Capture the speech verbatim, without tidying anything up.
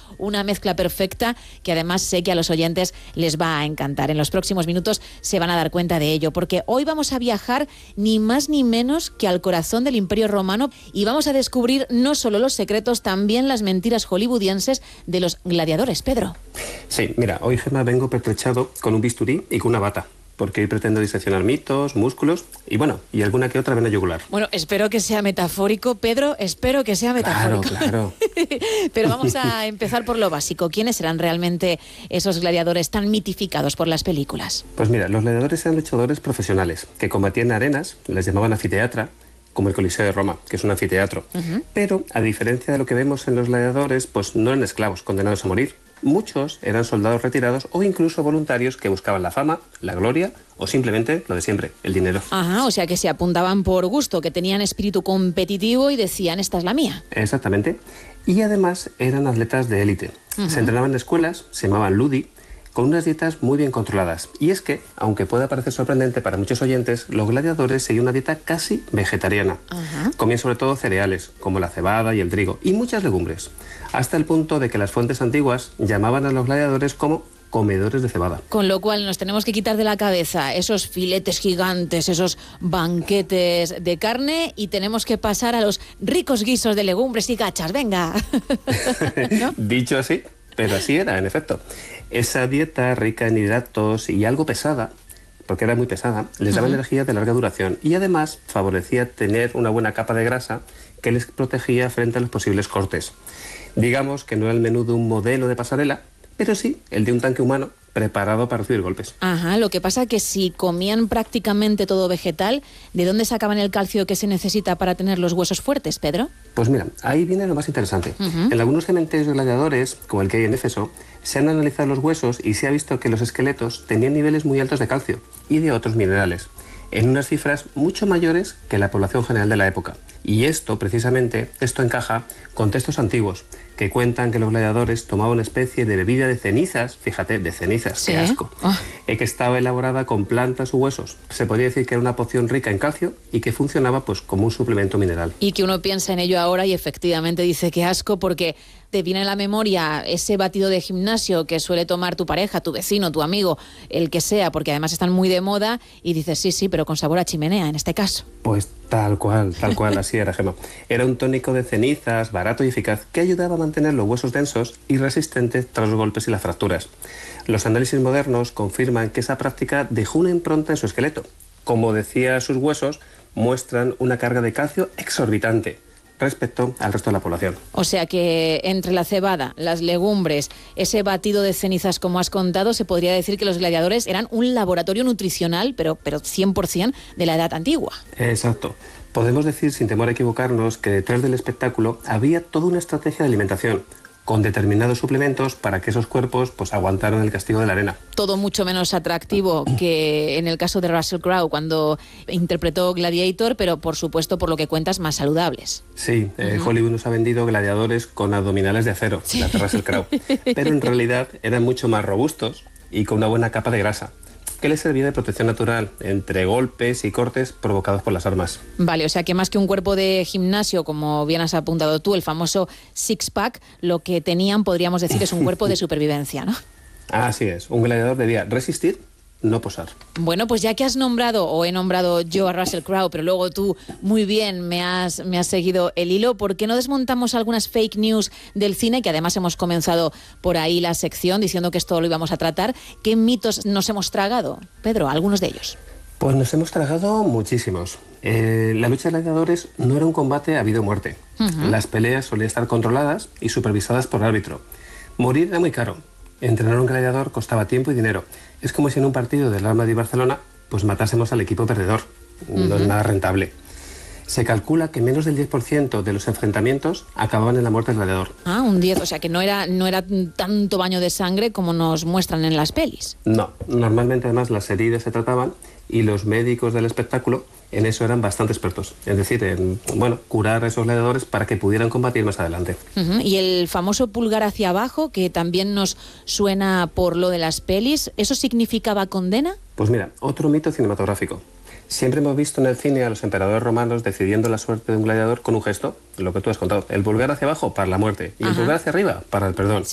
una mezcla perfecta que además sé que a los oyentes les va a encantar. En los próximos minutos se van a dar cuenta de ello, porque hoy vamos a viajar ni más ni menos que al corazón del Imperio Romano y vamos a descubrir no solo los secretos, también las mentiras hollywoodienses de los gladiadores. Pedro. Sí, mira, hoy, Gemma, vengo pertrechado con un bisturí y con una bata, porque hoy pretendo diseccionar mitos, músculos y, bueno, y alguna que otra vena yugular. Bueno, espero que sea metafórico, Pedro, espero que sea metafórico. Claro, claro. Pero vamos a empezar por lo básico. ¿Quiénes eran realmente esos gladiadores tan mitificados por las películas? Pues mira, los gladiadores eran luchadores profesionales que combatían en arenas, les llamaban anfiteatra, como el Coliseo de Roma, que es un anfiteatro. Uh-huh. Pero, a diferencia de lo que vemos en los gladiadores, pues no eran esclavos condenados a morir. Muchos eran soldados retirados o incluso voluntarios que buscaban la fama, la gloria o simplemente lo de siempre, el dinero. Ajá, o sea que se apuntaban por gusto, que tenían espíritu competitivo y decían, esta es la mía. Exactamente. Y además eran atletas de élite. Uh-huh. Se entrenaban en escuelas, se llamaban ludi, con unas dietas muy bien controladas. Y es que, aunque pueda parecer sorprendente para muchos oyentes, los gladiadores seguían una dieta casi vegetariana. Uh-huh. Comían sobre todo cereales, como la cebada y el trigo, y muchas legumbres, hasta el punto de que las fuentes antiguas llamaban a los gladiadores como comedores de cebada. Con lo cual nos tenemos que quitar de la cabeza esos filetes gigantes, esos banquetes de carne y tenemos que pasar a los ricos guisos de legumbres y gachas. ¡Venga! ¿No? Dicho así, pero así era, en efecto. Esa dieta rica en hidratos y algo pesada, porque era muy pesada, les daba uh-huh. energía de larga duración y además favorecía tener una buena capa de grasa que les protegía frente a los posibles cortes. Digamos que no era el menú de un modelo de pasarela, pero sí el de un tanque humano preparado para recibir golpes. Ajá, lo que pasa que si comían prácticamente todo vegetal, ¿de dónde sacaban el calcio que se necesita para tener los huesos fuertes, Pedro? Pues mira, ahí viene lo más interesante. Uh-huh. En algunos cementerios de gladiadores, como el que hay en Éfeso, se han analizado los huesos y se ha visto que los esqueletos tenían niveles muy altos de calcio y de otros minerales, en unas cifras mucho mayores que la población general de la época. Y esto, precisamente, esto encaja con textos antiguos que cuentan que los gladiadores tomaban una especie de bebida de cenizas, fíjate, de cenizas, ¿sí? Qué asco, oh. eh, que estaba elaborada con plantas u huesos. Se podría decir que era una poción rica en calcio y que funcionaba pues como un suplemento mineral. Y que uno piensa en ello ahora y efectivamente dice que asco porque te viene a la memoria ese batido de gimnasio que suele tomar tu pareja, tu vecino, tu amigo, el que sea, porque además están muy de moda y dices sí, sí, pero con sabor a chimenea en este caso. Pues tal cual, tal cual, así era, Gemma. Era un tónico de cenizas, barato y eficaz, que ayudaba a mantener los huesos densos y resistentes tras los golpes y las fracturas. Los análisis modernos confirman que esa práctica dejó una impronta en su esqueleto. Como decía, sus huesos muestran una carga de calcio exorbitante respecto al resto de la población. O sea que entre la cebada, las legumbres, ese batido de cenizas como has contado, se podría decir que los gladiadores eran un laboratorio nutricional, pero, pero cien por ciento de la edad antigua. Exacto. Podemos decir, sin temor a equivocarnos, que detrás del espectáculo había toda una estrategia de alimentación, con determinados suplementos para que esos cuerpos pues aguantaran el castigo de la arena. Todo mucho menos atractivo que en el caso de Russell Crowe cuando interpretó Gladiator, pero por supuesto, por lo que cuentas, más saludables. Sí, eh, uh-huh. Hollywood nos ha vendido gladiadores con abdominales de acero, sí. La de Russell Crowe, pero en realidad eran mucho más robustos y con una buena capa de grasa, que les servía de protección natural entre golpes y cortes provocados por las armas. Vale, o sea que más que un cuerpo de gimnasio, como bien has apuntado tú, el famoso six-pack, lo que tenían, podríamos decir, es un cuerpo de supervivencia, ¿no? Así es, un gladiador debía resistir, no posar. Bueno, pues ya que has nombrado, o he nombrado yo a Russell Crowe, pero luego tú muy bien me has, me has seguido el hilo, ¿por qué no desmontamos algunas fake news del cine, que además hemos comenzado por ahí la sección diciendo que esto lo íbamos a tratar? ¿Qué mitos nos hemos tragado? Pedro, algunos de ellos. Pues nos hemos tragado muchísimos. Eh, la lucha de gladiadores no era un combate a vida o muerte. Uh-huh. Las peleas solían estar controladas y supervisadas por el árbitro. Morir era muy caro. Entrenar a un gladiador costaba tiempo y dinero. Es como si en un partido del Real Madrid-Barcelona pues matásemos al equipo perdedor. Uh-huh. No es nada rentable. Se calcula que menos del diez por ciento de los enfrentamientos acababan en la muerte del gladiador. Ah, un diez, o sea que no era, no era tanto baño de sangre como nos muestran en las pelis. No, normalmente además las heridas se trataban y los médicos del espectáculo en eso eran bastante expertos. Es decir, en bueno, curar a esos gladiadores para que pudieran combatir más adelante. Uh-huh. Y el famoso pulgar hacia abajo, que también nos suena por lo de las pelis, ¿eso significaba condena? Pues mira, otro mito cinematográfico. Siempre hemos visto en el cine a los emperadores romanos decidiendo la suerte de un gladiador con un gesto, lo que tú has contado. El pulgar hacia abajo para la muerte y Ajá. el pulgar hacia arriba para el perdón. Sí.